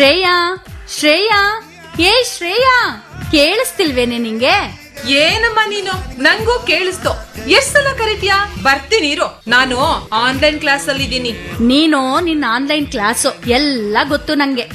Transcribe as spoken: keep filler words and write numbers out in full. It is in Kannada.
ಶ್ರೇಯಾ ಶ್ರೇಯಾ ಏ ಶ್ರೇಯಾ, ಕೇಳಿಸ್ತಿಲ್ವೇನೆ ನಿಂಗೆ? ಏನಮ್ಮ ನೀನು, ನಂಗೂ ಕೇಳಿಸ್ತು. ಎಷ್ಟ್ ಸಲ ಕರಿತೀಯಾ? ಬರ್ತೀನಿ ಇರು, ನಾನು ಆನ್ಲೈನ್ ಕ್ಲಾಸ್ ಅಲ್ಲಿ ಇದ್ದೀನಿ. ನೀನು ನಿನ್ನ ಆನ್ಲೈನ್ ಕ್ಲಾಸು ಎಲ್ಲ ಗೊತ್ತು ನಂಗೆ.